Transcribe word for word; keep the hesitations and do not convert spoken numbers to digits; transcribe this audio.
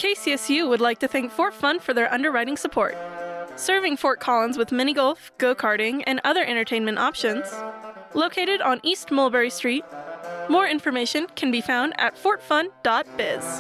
K C S U would like to thank Fort Fun for their underwriting support. Serving Fort Collins with mini golf, go-karting, and other entertainment options. Located on East Mulberry Street. More information can be found at fort fun dot biz.